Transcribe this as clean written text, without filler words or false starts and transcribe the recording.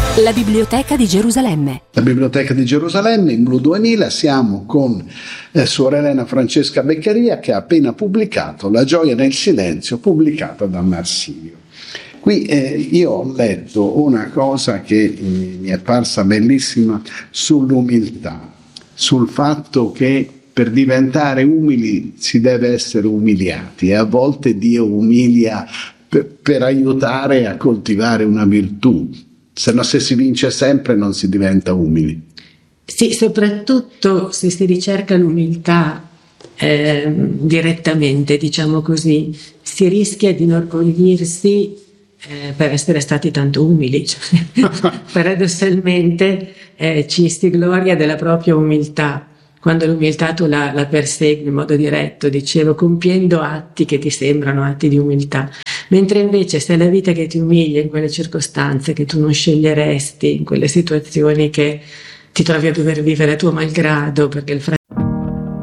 La Biblioteca di Gerusalemme. La Biblioteca di Gerusalemme, in Blu 2000, siamo con Suor Elena Francesca Beccaria, che ha appena pubblicato La gioia nel silenzio, pubblicata da Marsilio. Qui io ho letto una cosa che mi è parsa bellissima sull'umiltà, sul fatto che per diventare umili si deve essere umiliati, e a volte Dio umilia per aiutare a coltivare una virtù. Se si vince sempre non si diventa umili. Sì, soprattutto se si ricerca l'umiltà direttamente, diciamo così, si rischia di inorgoglirsi per essere stati tanto umili. Paradossalmente ci si gloria della propria umiltà, quando l'umiltà tu la persegui in modo diretto, dicevo, compiendo atti che ti sembrano atti di umiltà. Mentre invece se è la vita che ti umilia in quelle circostanze che tu non sceglieresti, in quelle situazioni che ti trovi a dover vivere a tuo malgrado, perché il